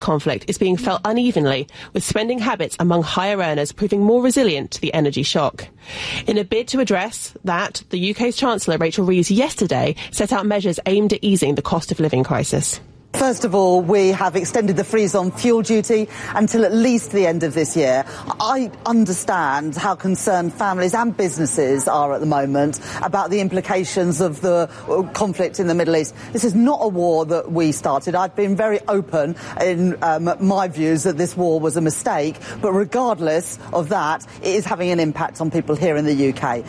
conflict is being felt unevenly, with spending habits among higher earners proving more resilient to the energy shock. In a bid to address that, the UK's Chancellor Rachel Reeves yesterday set out measures aimed at easing the cost of living crisis. First of all, we have extended the freeze-on fuel duty until at least the end of this year. I understand how concerned families and businesses are at the moment about the implications of the conflict in the Middle East. This is not a war that we started. I've been very open in my views that this war was a mistake, but regardless of that, it is having an impact on people here in the UK.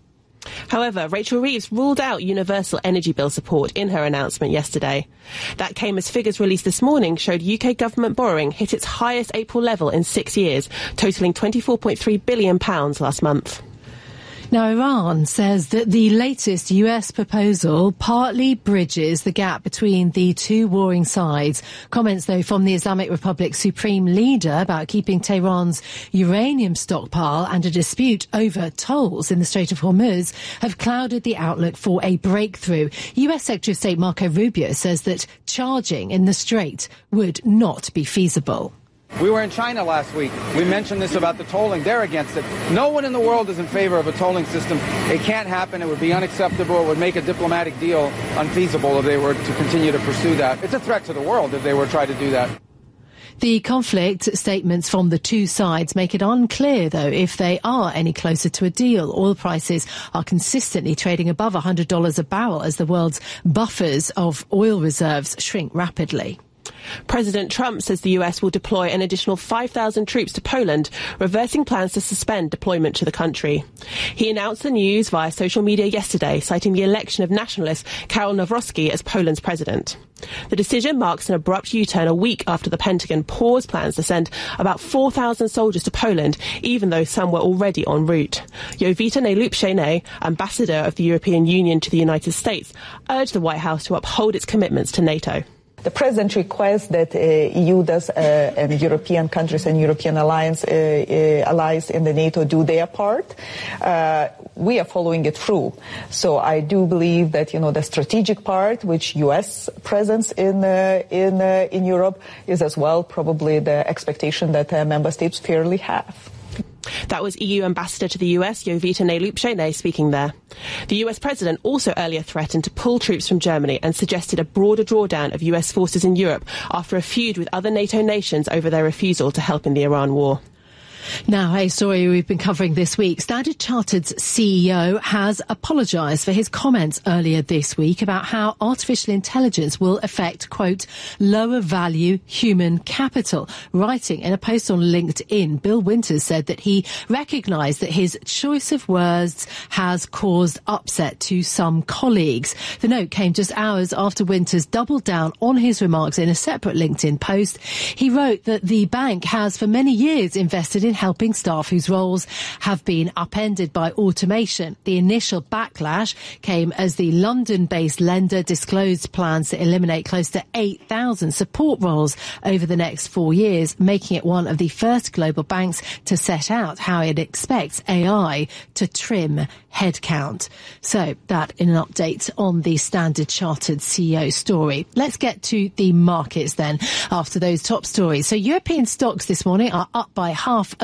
However, Rachel Reeves ruled out universal energy bill support in her announcement yesterday. That came as figures released this morning showed UK government borrowing hit its highest April level in 6 years, totalling £24.3 billion last month. Now, Iran says that the latest US proposal partly bridges the gap between the two warring sides. Comments, though, from the Islamic Republic's supreme leader about keeping Tehran's uranium stockpile and a dispute over tolls in the Strait of Hormuz have clouded the outlook for a breakthrough. US Secretary of State Marco Rubio says that charging in the Strait would not be feasible. We were in China last week. We mentioned this about the tolling. They're against it. No one in the world is in favor of a tolling system. It can't happen. It would be unacceptable. It would make a diplomatic deal unfeasible if they were to continue to pursue that. It's a threat to the world if they were to try to do that. The conflict statements from the two sides make it unclear, though, if they are any closer to a deal. Oil prices are consistently trading above $100 a barrel as the world's buffers of oil reserves shrink rapidly. President Trump says the US will deploy an additional 5,000 troops to Poland, reversing plans to suspend deployment to the country. He announced the news via social media yesterday, citing the election of nationalist Karol Nawrocki as Poland's president. The decision marks an abrupt U-turn a week after the Pentagon paused plans to send about 4,000 soldiers to Poland, even though some were already en route. Jovita Nelupshene, ambassador of the European Union to the United States, urged the White House to uphold its commitments to NATO. The President requests that EU does and European countries and European allies in the NATO do their part. We are following it through. So I do believe that, the strategic part, which US presence in Europe, is as well probably the expectation that member states fairly have. That was EU Ambassador to the US, Jovita Nelupshene, speaking there. The US President also earlier threatened to pull troops from Germany and suggested a broader drawdown of US forces in Europe after a feud with other NATO nations over their refusal to help in the Iran war. Now, a story we've been covering this week. Standard Chartered's CEO has apologised for his comments earlier this week about how artificial intelligence will affect, quote, lower value human capital. Writing in a post on LinkedIn, Bill Winters said that he recognised that his choice of words has caused upset to some colleagues. The note came just hours after Winters doubled down on his remarks in a separate LinkedIn post. He wrote that the bank has for many years invested in helping staff whose roles have been upended by automation. The initial backlash came as the London-based lender disclosed plans to eliminate close to 8,000 support roles over the next 4 years, making it one of the first global banks to set out how it expects AI to trim headcount. So that in an update on the Standard Chartered CEO story. Let's get to the markets then after those top stories. So European stocks this morning are up by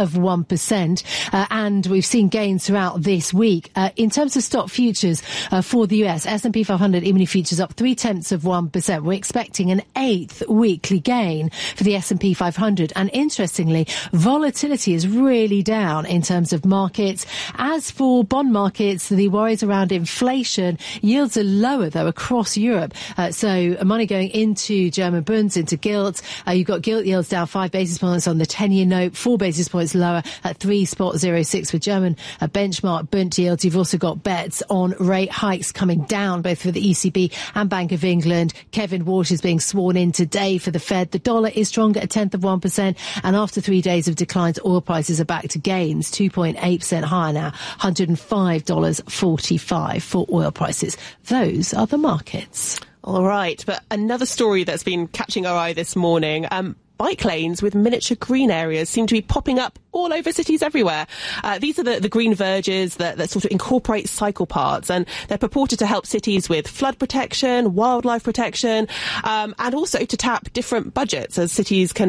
0.5%, and we've seen gains throughout this week. In terms of stock futures for the US, S&P 500 E-mini futures up 0.3%. We're expecting an 8th weekly gain for the S&P 500. And interestingly, volatility is really down in terms of markets. As for bond markets, the worries around inflation, yields are lower though across Europe. So money going into German bunds, into gilts. You've got gilt yields down 5 basis points on the 10-year note, 4 basis points lower at 3.06 for German benchmark bund yields. You've also got bets on rate hikes coming down, both for the ECB and Bank of England. Kevin Walsh is being sworn in today for the Fed. The dollar is stronger at 0.1%, and after 3 days of declines, oil prices are back to gains, 2.8% higher now, $105.45 for oil prices. Those are the markets. All right, but another story that's been catching our eye this morning. bike lanes with miniature green areas seem to be popping up all over cities everywhere. These are the green verges that sort of incorporate cycle paths, and they're purported to help cities with flood protection, wildlife protection, and also to tap different budgets as cities can